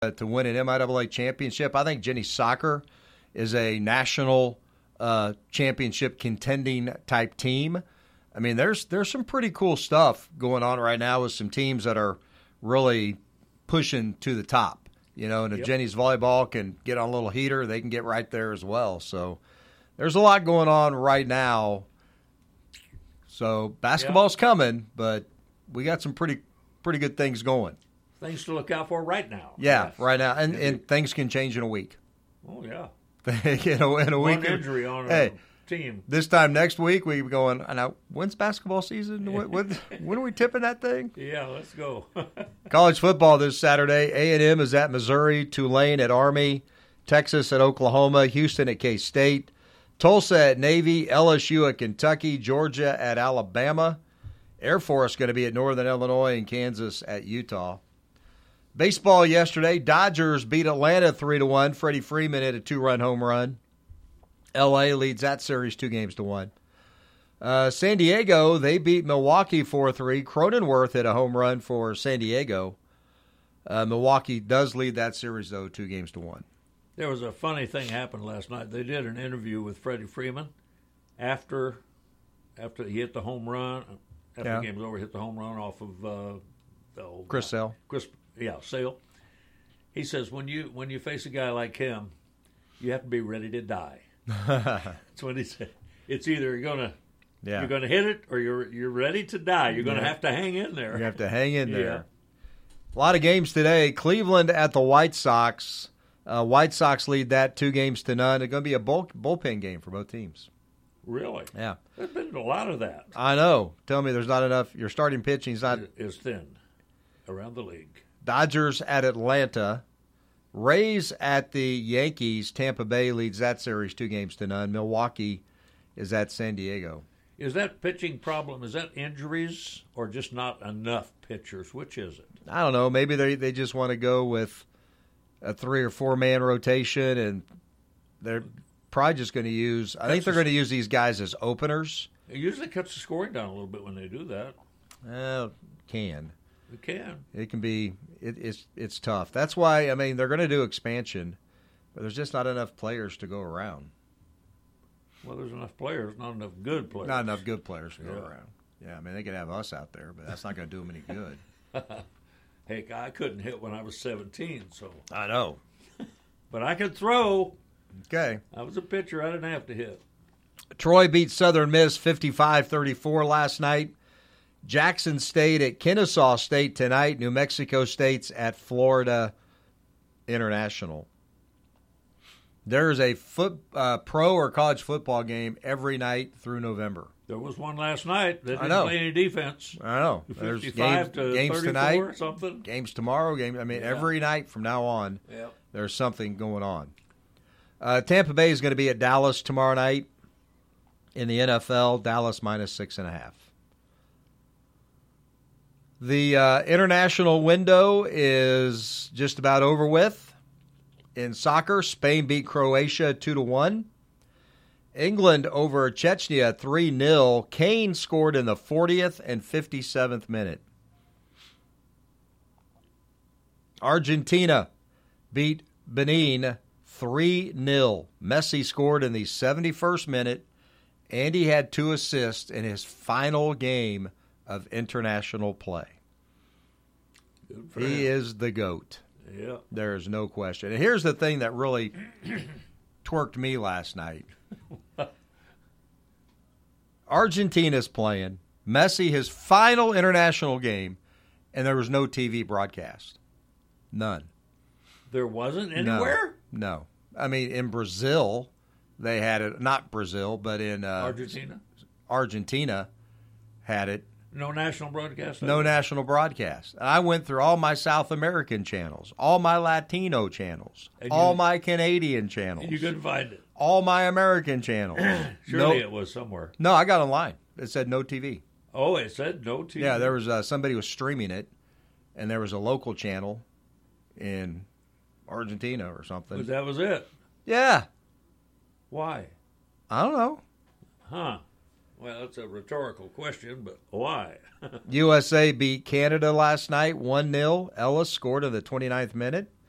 to win an MIAA championship. I think Jenny Soccer is a national championship contending type team. I mean, there's some pretty cool stuff going on right now with some teams that are really pushing to the top. And if Jenny's volleyball can get on a little heater, they can get right there as well. So there's a lot going on right now. So basketball's coming, but we got some pretty good things going. Things to look out for right now. Yeah, yes. Right now. And things can change in a week. Oh, yeah. In a week. One injury on a team. This time next week, we going, now, when's basketball season? When are we tipping that thing? Yeah, let's go. College football this Saturday. A&M is at Missouri, Tulane at Army, Texas at Oklahoma, Houston at K-State, Tulsa at Navy, LSU at Kentucky, Georgia at Alabama, Air Force going to be at Northern Illinois, and Kansas at Utah. Baseball yesterday, Dodgers beat Atlanta 3-1. Freddie Freeman hit a 2-run home run. L.A. leads that series 2-1. San Diego, they beat Milwaukee 4-3. Cronenworth hit a home run for San Diego. Milwaukee does lead that series, though, 2-1. There was a funny thing happened last night. They did an interview with Freddie Freeman after he hit the home run. After the game was over, hit the home run off of Chris Sale. Sale. He says, when you face a guy like him, you have to be ready to die. That's what he said. It's either you're gonna hit it or you're ready to die. You're gonna have to hang in there. You have to hang in there. A lot of games today. Cleveland at the White Sox. White Sox lead that 2-0. It's going to be a bullpen game for both teams. Really? Yeah. There's been a lot of that. I know. Tell me there's not enough. Your starting pitching is thin around the league. Dodgers at Atlanta. Rays at the Yankees. Tampa Bay leads that series 2-0. Milwaukee is at San Diego. Is that pitching problem, is that injuries or just not enough pitchers? Which is it? I don't know. Maybe they just want to go with a 3 or 4 man rotation, and they're probably just going to use – I think they're going to use these guys as openers. It usually cuts the scoring down a little bit when they do that. Can. It can. It can be it's tough. That's why, I mean, they're going to do expansion, but there's just not enough players to go around. Well, there's enough players, not enough good players. Not enough good players to go around. Yeah, I mean, they could have us out there, but that's not going to do them any good. Heck, I couldn't hit when I was 17, so. I know. But I could throw. Okay. I was a pitcher. I didn't have to hit. Troy beat Southern Miss 55-34 last night. Jackson State at Kennesaw State tonight. New Mexico State's at Florida International. There is a pro or college football game every night through November. There was one last night that didn't play any defense. I know. There's 55 to games 34 tonight, or something. Games tomorrow. Every night from now on, there's something going on. Tampa Bay is going to be at Dallas tomorrow night in the NFL. Dallas minus 6.5. The international window is just about over with. In soccer, Spain beat Croatia 2-1. England over Chechnya 3-0. Kane scored in the 40th and 57th minute. Argentina beat Benin 3-0. Messi scored in the 71st minute, and he had 2 assists in his final game of international play. He is the GOAT. Yeah. There's no question. And here's the thing that really twerked me last night. Argentina's playing. Messi, his final international game, and there was no TV broadcast. None. There wasn't anywhere? No. I mean, in Brazil, they had it. Not Brazil, but in Argentina had it. No national broadcast? No national broadcast. And I went through all my South American channels, all my Latino channels, all my Canadian channels. You couldn't find it? All my American channels. Surely it was somewhere. No, I got online. It said no TV. Oh, it said no TV? Yeah, there was somebody was streaming it, and there was a local channel in Argentina or something. But that was it? Yeah. Why? I don't know. Huh. Well, that's a rhetorical question, but why? USA beat Canada last night 1-0. Ellis scored in the 29th minute.